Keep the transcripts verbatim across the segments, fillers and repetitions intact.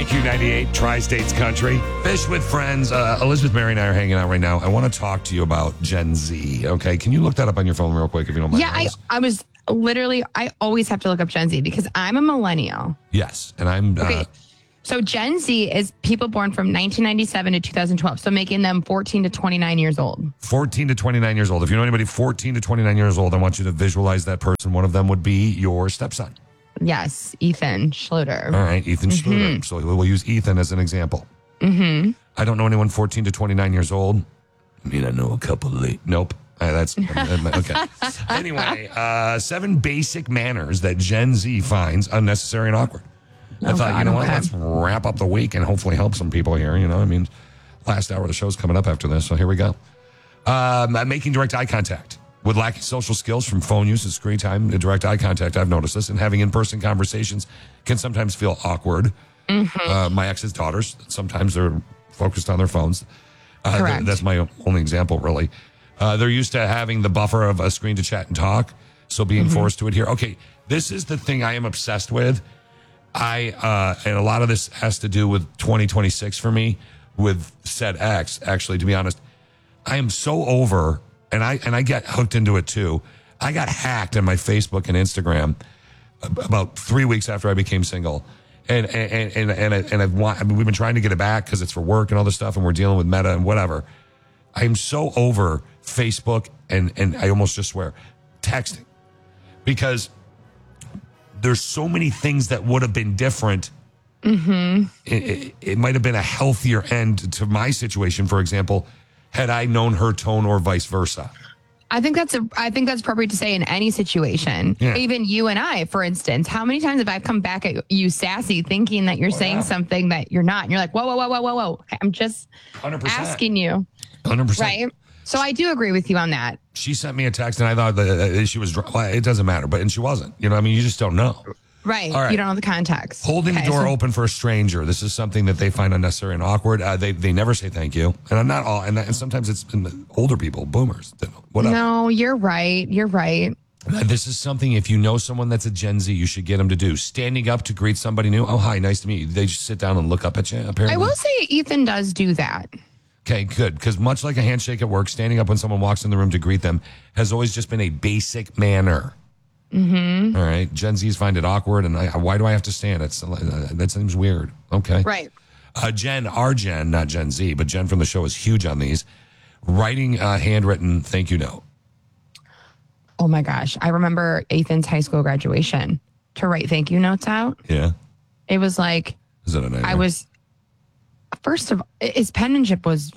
K Q ninety-eight, Tri-States Country. Fish with Friends. Uh, Elizabeth, Mary, and I are hanging out right now. I want to talk to you about Gen Z, okay? Can you look that up on your phone real quick if you don't mind? Yeah, I, I was literally, I always have to look up Gen Z because I'm a millennial. Yes, and I'm... Uh, okay, so Gen Z is people born from nineteen ninety-seven to two thousand twelve, so making them fourteen to twenty-nine years old. fourteen to twenty-nine years old. If you know anybody fourteen to twenty-nine years old, I want you to visualize that person. One of them would be your stepson. Yes, Ethan Schluter. All right, Ethan Mm-hmm. Schluter. So we'll use Ethan as an example. Mm-hmm. I don't know anyone fourteen to twenty-nine years old. I mean, I know a couple late. Nope. Uh, that's okay. Anyway, uh, seven basic manners that Gen Z finds unnecessary and awkward. I Oh, thought, God, you know what, okay. let's wrap up the week and hopefully help some people here. You know, I mean, last hour of the show's coming up after this, so here we go. Um, making direct eye contact. With lacking social skills from phone use and screen time to direct eye contact, I've noticed this, and having in-person conversations can sometimes feel awkward. Mm-hmm. Uh, my ex's daughters, sometimes they're focused on their phones. Uh, Correct. th- that's my only example, really. Uh, they're used to having the buffer of a screen to chat and talk, so being Mm-hmm. forced to adhere. Okay, this is the thing I am obsessed with. I uh, and a lot of this has to do with twenty twenty-six for me with said X. Actually, to be honest, I am so over, and I and I get hooked into it too. I got hacked on my Facebook and Instagram about three weeks after I became single, and and and and and, and I've want, I mean, we've been trying to get it back because it's for work and all this stuff, and we're dealing with Meta and whatever. I am so over Facebook and and I almost just swear texting because there's so many things that would have been different. Mm-hmm. It, it, it might have been a healthier end to my situation, for example, had I known her tone or vice versa. I think that's a. I think that's appropriate to say in any situation. Yeah. Even you and I, for instance, how many times have I come back at you sassy, thinking that you're saying yeah. something that you're not, and you're like, whoa, whoa, whoa, whoa, whoa, whoa. I'm just one hundred percent. asking you, one hundred percent. right? So I do agree with you on that. She sent me a text, and I thought that uh, she was. dr- Well, it doesn't matter, but and she wasn't. You know, what I mean, you just don't know. Right. All right. You don't know the context. Holding Okay, the door so- open for a stranger. This is something that they find unnecessary and awkward. Uh, they they never say thank you, and I'm not all. And, that, and sometimes it's been the older people, boomers, whatever. No, you're right. You're right. Uh, This is something, if you know someone that's a Gen Z, you should get them to do. Standing up to greet somebody new. Oh, hi, nice to meet you. They just sit down and look up at you, apparently. I will say Ethan does do that. Okay, good. Because much like a handshake at work, standing up when someone walks in the room to greet them has always just been a basic manner. Mm-hmm. All right. Gen Zs find it awkward, and I, why do I have to stand? It's, uh, that seems weird. Okay. Right. Uh, Jen, our Jen, not Gen Z, but Jen from the show is huge on these. Writing a handwritten thank you note. Oh my gosh. I remember Ethan's high school graduation to write thank you notes out. Yeah. It was like, Is that a nightmare? I was, first of all, his penmanship was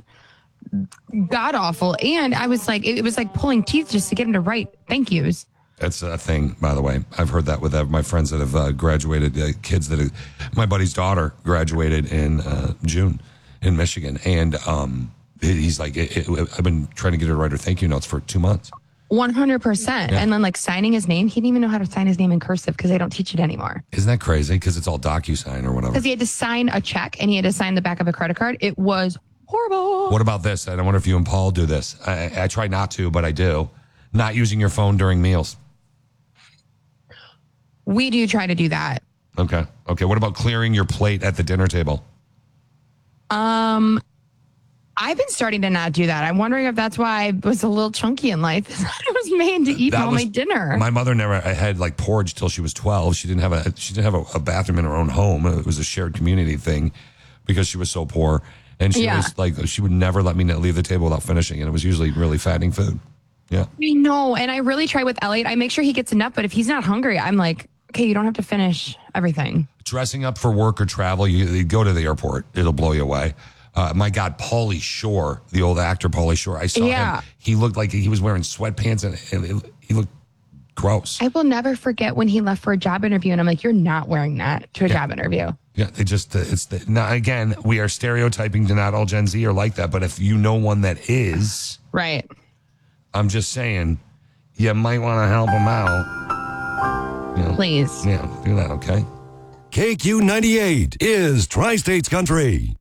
god awful. And I was like, it was like pulling teeth just to get him to write thank yous. That's a thing, by the way. I've heard that with uh, my friends that have uh, graduated, uh, kids that have, my buddy's daughter graduated in uh, June in Michigan. And um, he's like, it, it, I've been trying to get her to write her thank you notes for two months. one hundred percent. Yeah. And then like signing his name, he didn't even know how to sign his name in cursive because they don't teach it anymore. Isn't that crazy? Because it's all DocuSign or whatever. Because he had to sign a check and he had to sign the back of a credit card. It was horrible. What about this? And I wonder if you and Paul do this. I, I try not to, but I do. Not using your phone during meals. We do try to do that. Okay. Okay. What about clearing your plate at the dinner table? Um, I've been starting to not do that. I'm wondering if that's why I was a little chunky in life. I was made to eat That all was- my dinner. My mother never had like porridge till she was twelve. She didn't have a she didn't have a, a bathroom in her own home. It was a shared community thing because she was so poor. And she Yeah. was like, she would never let me leave the table without finishing. And it was usually really fattening food. Yeah. I know. And I really try with Elliot. I make sure he gets enough, but if he's not hungry, I'm like, okay, you don't have to finish everything. Dressing up for work or travel, you, you go to the airport. It'll blow you away. Uh, my God, Pauly Shore, the old actor Pauly Shore. I saw Yeah. him. He looked like he was wearing sweatpants and, and it, he looked gross. I will never forget when he left for a job interview, and I'm like, you're not wearing that to a Yeah. job interview. Yeah, they just, uh, it's the, now again, we are stereotyping to not all Gen Z are like that. But if you know one that is, Right. I'm just saying, you might want to help them out. You know, Please. yeah, do that, okay? K Q ninety-eight is Tri-States Country.